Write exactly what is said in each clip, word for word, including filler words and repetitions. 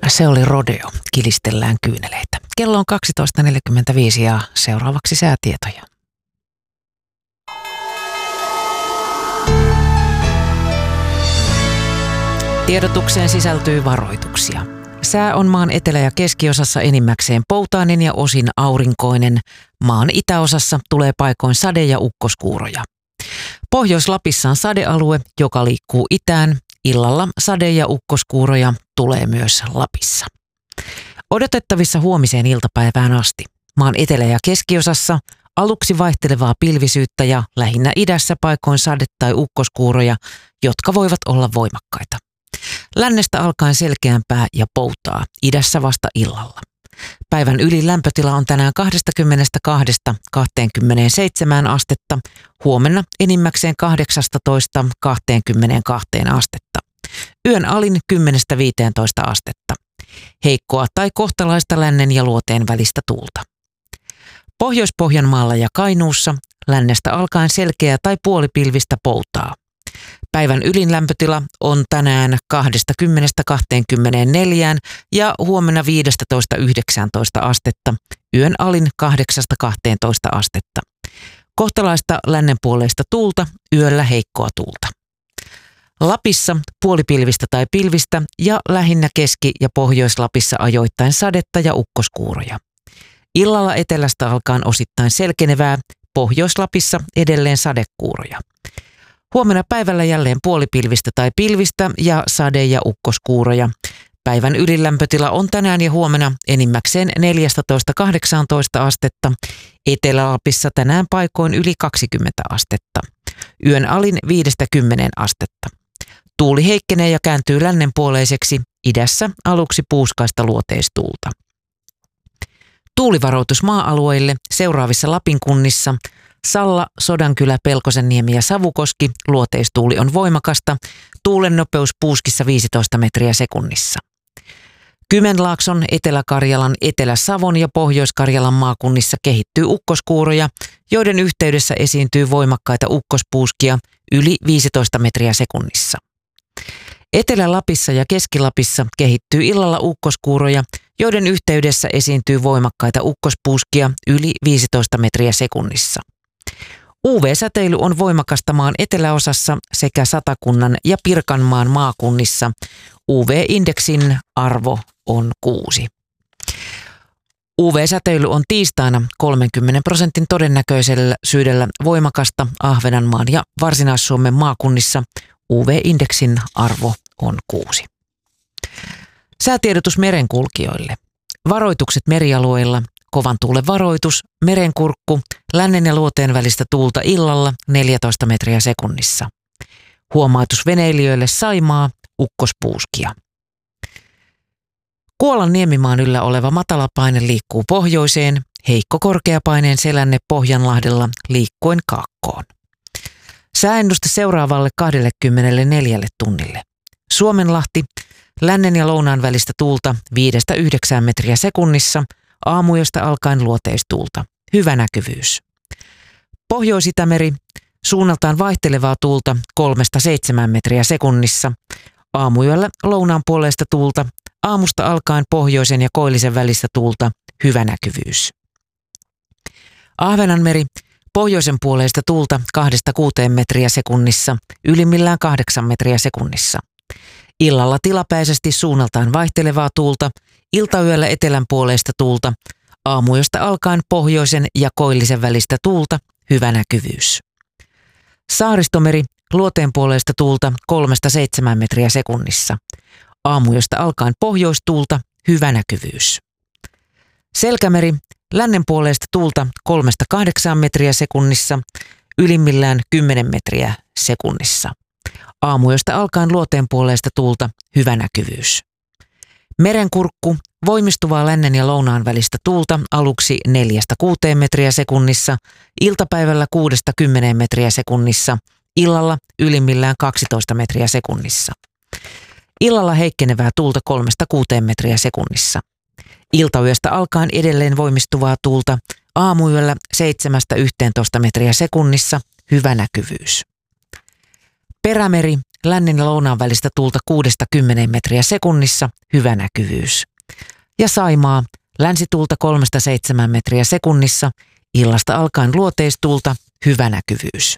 Se oli Rodeo, Kilistellään kyyneleitä. Kello on kaksitoista neljäkymmentäviisi ja seuraavaksi säätietoja. Tiedotukseen sisältyy varoituksia. Sää on maan etelä- ja keskiosassa enimmäkseen poutainen ja osin aurinkoinen. Maan itäosassa tulee paikoin sade- ja ukkoskuuroja. Pohjois-Lapissa on sadealue, joka liikkuu itään. Illalla sade- ja ukkoskuuroja tulee myös Lapissa. Odotettavissa huomiseen iltapäivään asti. Maan etelä- ja keskiosassa aluksi vaihtelevaa pilvisyyttä ja lähinnä idässä paikoin sade- tai ukkoskuuroja, jotka voivat olla voimakkaita. Lännestä alkaen selkeämpää ja poutaa, idässä vasta illalla. Päivän ylin lämpötila on tänään kaksikymmentäkaksi kaksikymmentäseitsemän astetta, huomenna enimmäkseen kahdeksastatoista kaksikymmentäkaksi astetta. Yön alin kymmenestä viiteentoista astetta. Heikkoa tai kohtalaista lännen ja luoteen välistä tuulta. Pohjois-Pohjanmaalla ja Kainuussa lännestä alkaen selkeä tai puolipilvistä poutaa. Päivän ylin lämpötila on tänään kaksikymmentä kaksikymmentäneljä ja huomenna viisitoista yhdeksäntoista astetta, yön alin kahdeksasta kahteentoista astetta. Kohtalaista lännenpuoleista tuulta, yöllä heikkoa tuulta. Lapissa puolipilvistä tai pilvistä ja lähinnä Keski- ja Pohjois-Lapissa ajoittain sadetta ja ukkoskuuroja. Illalla etelästä alkaen osittain selkenevää, Pohjois-Lapissa edelleen sadekuuroja. Huomenna päivällä jälleen puolipilvistä tai pilvistä ja sade- ja ukkoskuuroja. Päivän ylilämpötila on tänään ja huomenna enimmäkseen neljätoista kahdeksantoista astetta. Etelä-Lapissa tänään paikoin yli kaksikymmentä astetta. Yön alin viidestä kymmeneen astetta. Tuuli heikkenee ja kääntyy lännenpuoleiseksi, idässä aluksi puuskaista luoteistuulta. Tuulivaroitus maa-alueille seuraavissa Lapin kunnissa. Salla, Sodankylä, Pelkosenniemi ja Savukoski, luoteistuuli on voimakasta, tuulen nopeus puuskissa viisitoista metriä sekunnissa. Kymenlaakson, Etelä-Karjalan, Etelä-Savon ja Pohjois-Karjalan maakunnissa kehittyy ukkoskuuroja, joiden yhteydessä esiintyy voimakkaita ukkospuuskia yli viisitoista metriä sekunnissa. Etelä-Lapissa ja Keski-Lapissa kehittyy illalla ukkoskuuroja, joiden yhteydessä esiintyy voimakkaita ukkospuuskia yli viisitoista metriä sekunnissa. U V-säteily on voimakasta maan eteläosassa sekä Satakunnan ja Pirkanmaan maakunnissa. U V-indeksin arvo on kuusi. U V-säteily on tiistaina kolmenkymmenen prosentin todennäköisyydellä voimakasta Ahvenanmaan ja Varsinais-Suomen maakunnissa. U V-indeksin arvo on kuusi. Säätiedotus merenkulkijoille. Varoitukset merialueilla. Kovan tuulen varoitus, merenkurkku, lännen ja luoteen välistä tuulta illalla neljätoista metriä sekunnissa. Huomautus veneilijöille Saimaa, ukkospuuskia. Kuolan niemimaan yllä oleva matalapaine liikkuu pohjoiseen, heikko korkeapaineen selänne Pohjanlahdella liikkuen kaakkoon. Sääennuste seuraavalle kaksikymmentäneljä tunnille. Suomenlahti, lännen ja lounaan välistä tuulta viidestä yhdeksään metriä sekunnissa, aamuyöstä alkaen luoteistuulta. Hyvä näkyvyys. Pohjois-Itämeri, suunnaltaan vaihtelevaa tuulta kolmesta seitsemään metriä sekunnissa. Aamuyöllä lounaan puoleista tuulta, aamusta alkaen pohjoisen ja koillisen välistä tuulta. Hyvä näkyvyys. Ahvenanmeri, pohjoisen puoleista tuulta kahdesta kuuteen metriä sekunnissa, ylimmillään kahdeksan metriä sekunnissa. Illalla tilapäisesti suunnaltaan vaihtelevaa tuulta, iltayöllä etelän puoleista tuulta, aamuyöstä alkaen pohjoisen ja koillisen välistä tuulta, hyvä näkyvyys. Saaristomeri, luoteen puoleista tuulta kolmesta seitsemään metriä sekunnissa. Aamuyöstä alkaen pohjoistuulta, hyvä näkyvyys. Selkämeri, lännen puoleista tuulta kolmesta kahdeksaan metriä sekunnissa, ylimmillään kymmenen metriä sekunnissa. Aamuyöstä alkaen luoteen puoleista tuulta, hyvä näkyvyys. Merenkurkku, voimistuvaa lännen ja lounaan välistä tuulta aluksi neljästä kuuteen metriä sekunnissa, iltapäivällä kuudesta kymmeneen metriä sekunnissa, illalla ylimmillään kaksitoista metriä sekunnissa. Illalla heikkenevää tuulta kolmesta kuuteen metriä sekunnissa. Iltayöstä alkaen edelleen voimistuvaa tuulta, aamuyöllä seitsemästä yhteentoista metriä sekunnissa, hyvä näkyvyys. Perämeri, lännen ja lounaan välistä tuulta kuudesta kymmeneen metriä sekunnissa, hyvä näkyvyys. Ja Saimaa, länsituulta kolmesta seitsemään metriä sekunnissa, illasta alkaen luoteistuulta, hyvä näkyvyys.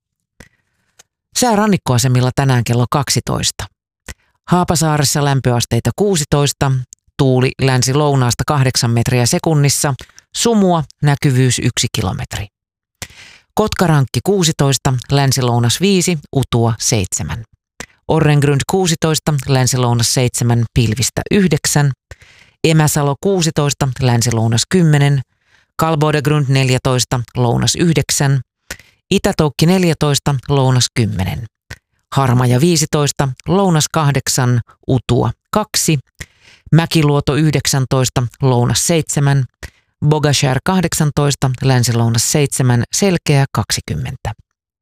Sää rannikkoasemilla tänään kello kaksitoista. Haapasaaressa lämpöasteita kuusitoista, tuuli länsi-lounaasta kahdeksan metriä sekunnissa, sumua, näkyvyys yksi kilometri. Kotkarankki kuusitoista, länsi-lounas viisi, utua seitsemän. Orrengrund kuusitoista, länsi-lounas seitsemän, pilvistä yhdeksän. Emäsalo kuusitoista, länsi-lounas kymmenen. Kalbodegrund neljätoista, lounas yhdeksän. Itätoukki neljätoista, lounas kymmenen. Harmaja viisitoista, lounas kahdeksan, utua kaksi. Mäkiluoto yhdeksäntoista, lounas seitsemän. Bogashär kahdeksantoista, länsi-lounas seitsemän, selkeä kaksikymmentä.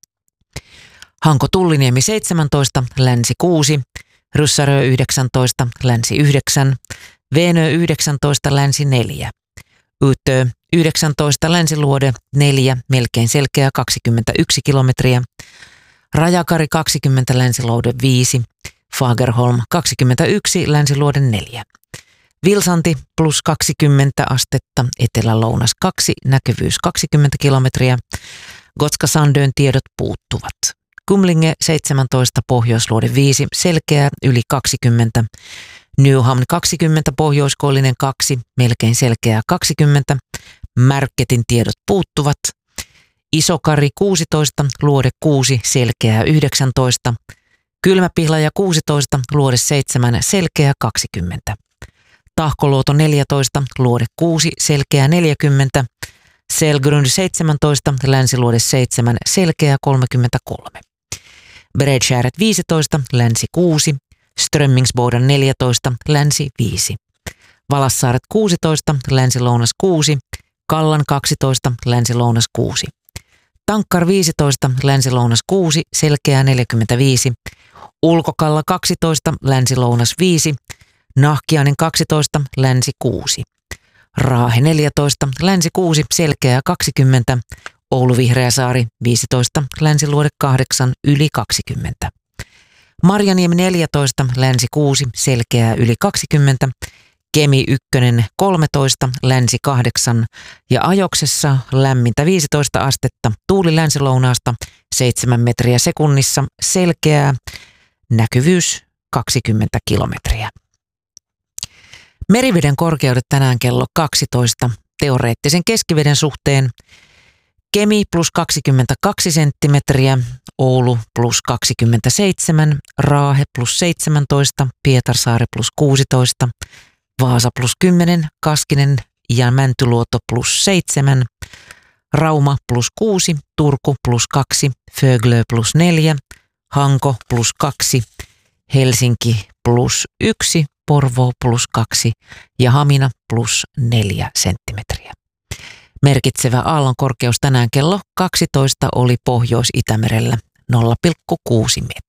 Hanko Tulliniemi seitsemäntoista, länsi kuusi. Ryssärö yhdeksäntoista, länsi yhdeksän. Veenö yhdeksäntoista, länsi neljä. Ytö yhdeksäntoista, länsiluode neljä, melkein selkeä kaksikymmentäyksi kilometriä. Rajakari kaksikymmentä, länsiluode viisi. Fagerholm kaksikymmentäyksi, länsiluode neljä. Vilsanti plus kaksikymmentä astetta, etelä-lounas kaksi, näkyvyys kaksikymmentä kilometriä. Gotska-Sandön tiedot puuttuvat. Kumlinge seitsemäntoista, pohjoisluode viisi, selkeä yli kaksikymmentä. Newham kaksikymmentä, pohjoiskoillinen kaksi, melkein selkeää kaksikymmentä. Märketin tiedot puuttuvat. Isokari kuusitoista, luode kuusi, selkeää yhdeksäntoista. Kylmäpihlaja kuusitoista, luode seitsemän, selkeää kaksikymmentä. Tahkoluoto neljätoista, luode kuusi, selkeää neljäkymmentä. Selgrund seitsemäntoista, länsiluode seitsemän, selkeää kolmekymmentäkolme. Bredskäret viisitoista, länsi kuusi. Strömmingsboden neljätoista, länsi viisi. Valassaaret kuusitoista, länsi-lounas kuusi. Kallan kaksitoista, länsi-lounas kuusi. Tankkar viisitoista, länsi-lounas kuusi, selkeää neljäkymmentäviisi. Ulkokalla kaksitoista, länsi-lounas viisi. Nahkiainen kaksitoista, länsi kuusi. Raahe neljätoista, länsi kuusi, selkeää kaksikymmentä. Oulu Vihreäsaari viisitoista, länsiluode kahdeksan, yli kaksikymmentä. Marjaniemi neljätoista, länsi kuusi, selkeää yli kaksikymmentä. Kemi yksi kolmetoista, länsi kahdeksan ja Ajoksessa lämmintä viisitoista astetta, tuuli länsilounaasta seitsemän metriä sekunnissa, selkeää, näkyvyys kaksikymmentä kilometriä. Meriveden korkeudet tänään kello kaksitoista, teoreettisen keskiveden suhteen Kemi plus kaksikymmentäkaksi senttimetriä, Oulu plus kaksikymmentäseitsemän, Raahe plus seitsemäntoista, Pietarsaari plus kuusitoista, Vaasa plus kymmenen, Kaskinen ja Mäntyluoto plus seitsemän, Rauma plus kuusi, Turku plus kaksi, Föglö plus neljä, Hanko plus kaksi, Helsinki plus yksi, Porvoo plus kaksi ja Hamina plus neljä senttimetriä. Merkitsevä aallon korkeus tänään kello kaksitoista oli Pohjois-Itämerellä nolla pilkku kuusi metriä.